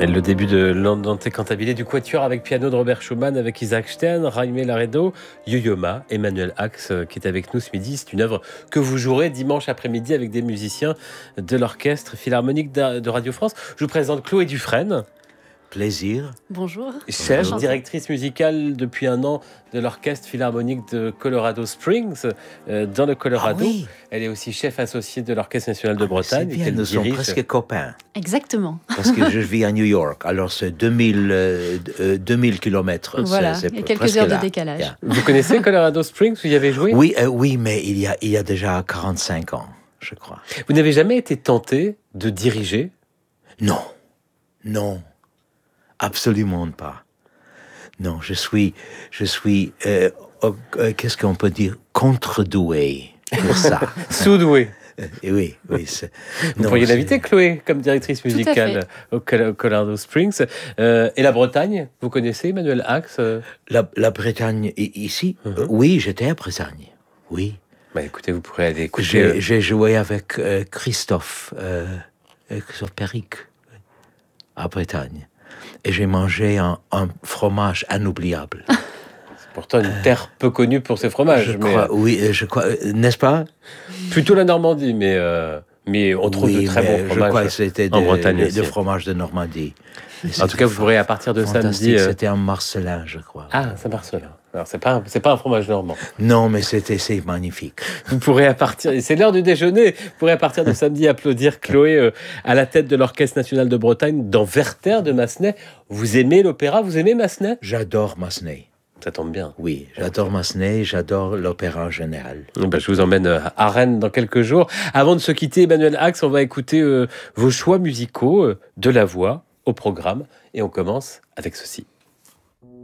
Et le début de l'Andante Cantabile du Quatuor avec piano de Robert Schumann, avec Isaac Stern, Jaime Laredo, Yo-Yo Ma, Emmanuel Ax qui est avec nous ce midi. C'est une œuvre que vous jouerez dimanche après-midi avec des musiciens de l'Orchestre Philharmonique de Radio France. Je vous présente Chloé Dufresne. Plaisir. Bonjour. Chef, directrice musicale depuis un an de l'Orchestre Philharmonique de Colorado Springs, dans le Colorado. Ah oui. Elle est aussi chef associée de l'Orchestre National de Bretagne. C'est bien, nous sommes presque copains. Exactement. Parce que je vis à New York, alors c'est 2000 kilomètres. Voilà, c'est il y a quelques presque heures de là. décalage. Yeah. Vous connaissez Colorado Springs? Vous y avez joué? Oui, mais il y a déjà 45 ans, je crois. Vous n'avez jamais été tenté de diriger? Non, absolument pas. Non, je suis qu'est-ce qu'on peut dire, contre-doué pour ça. Sous-doué. Oui. Vous pourriez l'inviter, Chloé, comme directrice musicale au Colorado Springs. Et la Bretagne, vous connaissez Emmanuel Ax? La Bretagne ici? Oui, j'étais à Bretagne. Oui. Bah, écoutez, vous pourrez aller écouter. J'ai joué avec Christophe Perric à Bretagne. Et j'ai mangé un fromage inoubliable. C'est pourtant une terre peu connue pour ses fromages. Je crois, n'est-ce pas? Plutôt la Normandie, mais on trouve de très bons fromages. Je crois que c'était en Bretagne de fromage de Normandie. En tout cas, vous pourrez à partir de samedi. C'était un Marcelin, je crois. Ah, Saint-Marcelin. Alors, c'est pas un fromage normand. Non, mais c'est magnifique. Vous pourrez c'est l'heure du déjeuner. Vous pourrez à partir de samedi applaudir Chloé à la tête de l'Orchestre National de Bretagne dans Werther de Massenet. Vous aimez l'opéra? Vous aimez Massenet? J'adore Massenet. Ça tombe bien. Oui, j'adore Massenet, j'adore l'opéra en général. Je vous emmène à Rennes dans quelques jours. Avant de se quitter, Emmanuel Ax, on va écouter vos choix musicaux de la voix au programme. Et on commence avec ceci.